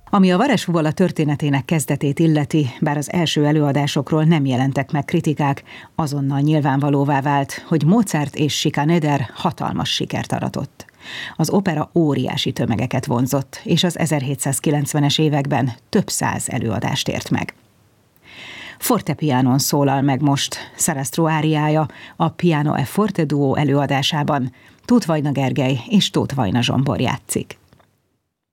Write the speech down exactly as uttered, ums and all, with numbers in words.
Ami a Varesfuvola történetének kezdetét illeti, bár az első előadásokról nem jelentek meg kritikák, azonnal nyilvánvalóvá vált, hogy Mozart és Schikaneder hatalmas sikert aratott. Az opera óriási tömegeket vonzott, és az ezerhétszázkilencvenes években több száz előadást ért meg. Fortepianon szólal meg most Sarastro áriája a Piano e Forte Duo előadásában. Tóth Vajna Gergely és Tóth Vajna Zsombor játszik.